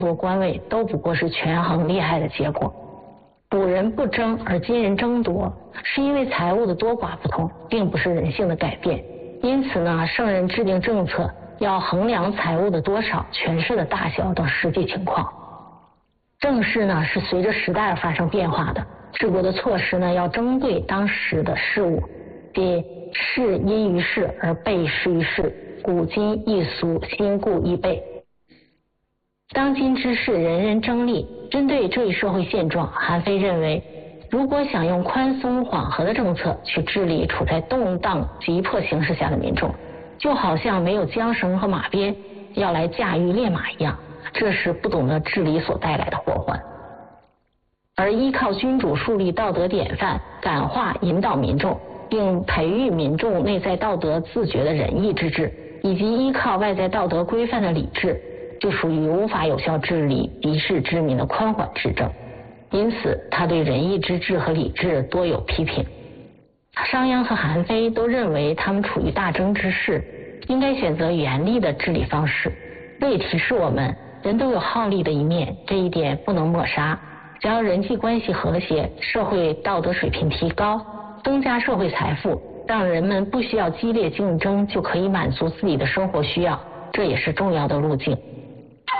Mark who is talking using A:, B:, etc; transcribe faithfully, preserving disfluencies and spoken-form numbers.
A: 多官位都不过是权衡利害的结果。古人不争而今人争夺，是因为财物的多寡不同，并不是人性的改变。因此呢，圣人制定政策要衡量财物的多少、权势的大小等实际情况。政事呢是随着时代而发生变化的，治国的措施呢要针对当时的事物，别事因于事而备施于事，古今易俗，新故易备。当今之世人人争利，针对这一社会现状，韩非认为，如果想用宽松缓和的政策去治理处在动荡急迫形势下的民众，就好像没有缰绳和马鞭要来驾驭烈马一样，这是不懂得治理所带来的祸患。而依靠君主树立道德典范，感化引导民众，并培育民众内在道德自觉的仁义之志，以及依靠外在道德规范的理智，就属于无法有效治理敌视之民的宽缓之政。因此他对仁义之治和理智多有批评。商鞅和韩非都认为他们处于大争之势，应该选择严厉的治理方式。这也提示我们，人都有好利的一面，这一点不能抹杀。只要人际关系和谐，社会道德水平提高，增加社会财富，让人们不需要激烈竞争就可以满足自己的生活需要，这也是重要的路径。